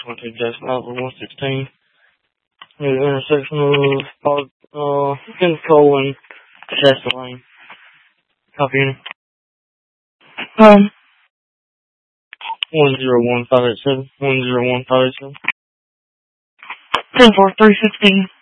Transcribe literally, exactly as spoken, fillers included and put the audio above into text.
twenty Jackson Highway one sixteen. Near the intersection of uh, Pensacola and Shasta Lane. Copy in. Um, one zero one five eight seven. one zero one five eight seven. ten four three sixteen.